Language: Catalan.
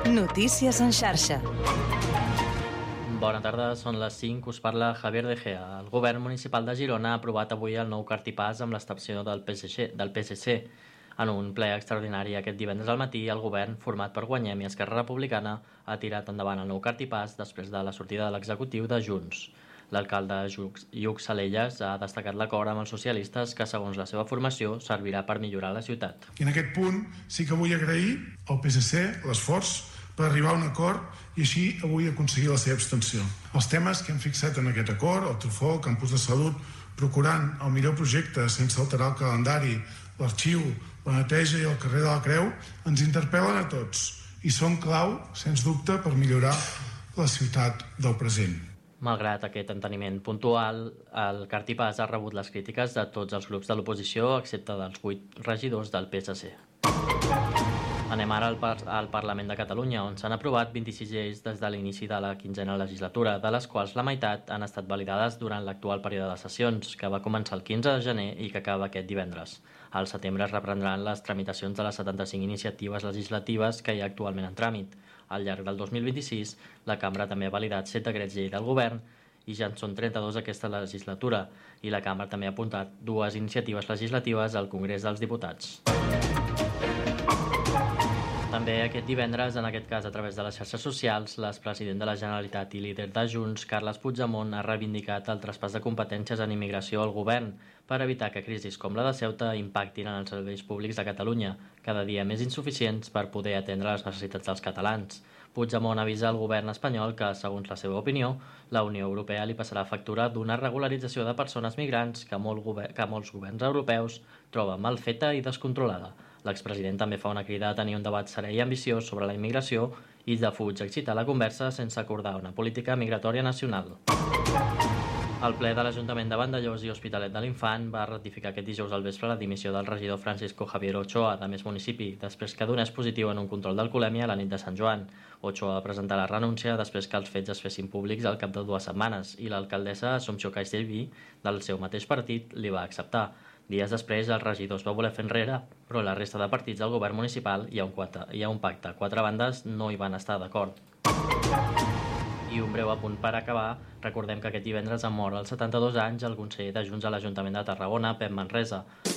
Notícies en xarxa. Bona tarda, són les 5, us parla Javier De Gea. El govern municipal de Girona ha aprovat avui el nou cartipàs amb l'abstenció del PSC. En un ple extraordinari aquest divendres al matí, el govern, format per Guanyem i Esquerra Republicana, ha tirat endavant el nou cartipàs després de la sortida de l'executiu de Junts. L'alcalde Lluc Salelles ha destacat l'acord amb els socialistes que, segons la seva formació, servirà per millorar la ciutat. I en aquest punt sí que vull agrair al PSC l'esforç per arribar a un acord i així avui aconseguir la seva abstenció. Els temes que hem fixat en aquest acord, el Trufó, el campus de salut, procurant el millor projecte sense alterar el calendari, l'arxiu, la neteja i el carrer de la Creu, ens interpel·len a tots i són clau, sens dubte, per millorar la ciutat del present. Malgrat aquest enteniment puntual, el cartipàs ha rebut les crítiques de tots els grups de l'oposició, excepte dels 8 regidors del PSC. Anem ara al Parlament de Catalunya, on s'han aprovat 26 lleis des de l'inici de la 15a legislatura, de les quals la meitat han estat validades durant l'actual període de sessions, que va començar el 15 de gener i que acaba aquest divendres. Al setembre es reprendran les tramitacions de les 75 iniciatives legislatives que hi ha actualment en tràmit. Al llarg del 2026, la Cambra també ha validat 7 decrets llei del govern i ja en són 32 aquesta legislatura, i la Cambra també ha apuntat 2 iniciatives legislatives al Congrés dels Diputats. També aquest divendres, en aquest cas a través de les xarxes socials, l'expresident de la Generalitat i líder de Junts, Carles Puigdemont, ha reivindicat el traspàs de competències en immigració al govern per evitar que crisis com la de Ceuta impactin en els serveis públics de Catalunya, cada dia més insuficients per poder atendre les necessitats dels catalans. Puigdemont avisa al govern espanyol que, segons la seva opinió, la Unió Europea li passarà factura d'una regularització de persones migrants que molts governs europeus troben mal feta i descontrolada. L'expresident també fa una crida a tenir un debat serè i ambiciós sobre la immigració i defuig excitar la conversa sense acordar una política migratòria nacional. El ple de l'Ajuntament de Vandellòs i Hospitalet de l'Infant va ratificar aquest dijous al vespre la dimissió del regidor Francisco Javier Ochoa de Més Municipi, després que donés positiu en un control d'alcoholèmia a la nit de Sant Joan. Ochoa va presentar la renúncia després que els fets es fessin públics al cap de 2 setmanes i l'alcaldessa Assumpció Castellví, del seu mateix partit, li va acceptar. Dies després, el regidor es va voler fer enrere, però la resta de partits del govern municipal hi ha un pacte. 4 bandes no hi van estar d'acord. I un breu apunt per acabar, recordem que aquest divendres ha mort als 72 anys el conseller de Junts a l'Ajuntament de Tarragona, Pep Manresa.